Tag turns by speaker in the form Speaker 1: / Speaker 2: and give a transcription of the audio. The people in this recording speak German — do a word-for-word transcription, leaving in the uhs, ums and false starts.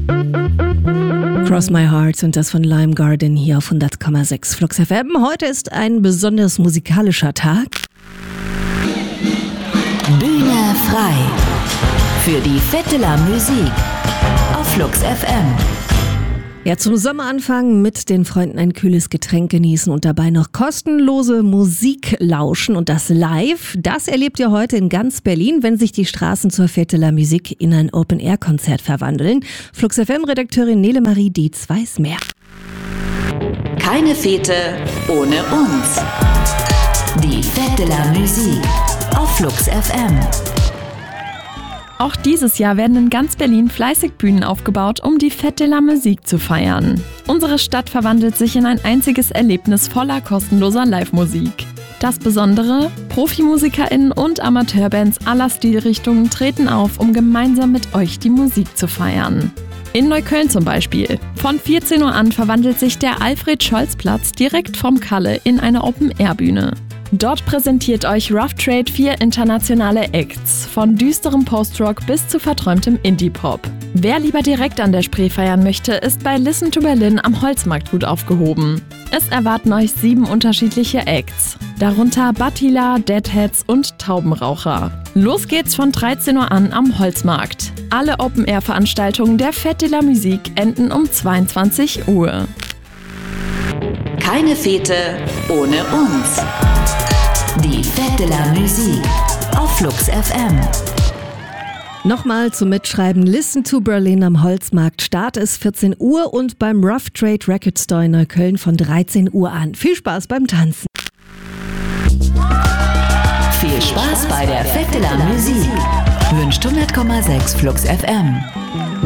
Speaker 1: Cross My Heart und das von Lime Garden hier auf hundert Komma sechs Flux F M. Heute ist ein besonders musikalischer Tag.
Speaker 2: Bühne frei für die Fête de la Musique auf Flux F M.
Speaker 1: Ja, zum Sommeranfang mit den Freunden ein kühles Getränk genießen und dabei noch kostenlose Musik lauschen und das live. Das erlebt ihr heute in ganz Berlin, wenn sich die Straßen zur Fête de la Musique in ein Open-Air-Konzert verwandeln. Flux F M-Redakteurin Nele Marie Dietz weiß mehr.
Speaker 2: Keine Fete ohne uns. Die Fête de la Musique auf Flux F M.
Speaker 3: Auch dieses Jahr werden in ganz Berlin fleißig Bühnen aufgebaut, um die Fête de la Musique zu feiern. Unsere Stadt verwandelt sich in ein einziges Erlebnis voller kostenloser Live-Musik. Das Besondere: ProfimusikerInnen und Amateurbands aller Stilrichtungen treten auf, um gemeinsam mit euch die Musik zu feiern. In Neukölln zum Beispiel. Von vierzehn Uhr an verwandelt sich der Alfred-Scholz-Platz direkt vom Kalle in eine Open-Air-Bühne. Dort präsentiert euch Rough Trade vier internationale Acts, von düsterem Post-Rock bis zu verträumtem Indie-Pop. Wer lieber direkt an der Spree feiern möchte, ist bei Listen to Berlin am Holzmarkt gut aufgehoben. Es erwarten euch sieben unterschiedliche Acts, darunter Battila, Deadheads und Taubenraucher. Los geht's von dreizehn Uhr an am Holzmarkt. Alle Open-Air-Veranstaltungen der Fête de la Musique enden um zweiundzwanzig Uhr.
Speaker 2: Keine Fete ohne uns. Die Fête de la Musique auf Flux F M.
Speaker 1: Nochmal zum Mitschreiben: Listen to Berlin am Holzmarkt. Start ist vierzehn Uhr und beim Rough Trade Record Store in Neukölln von dreizehn Uhr an. Viel Spaß beim Tanzen.
Speaker 2: Viel Spaß bei der Fête de la Musique. Wünscht hundert Komma sechs Flux F M.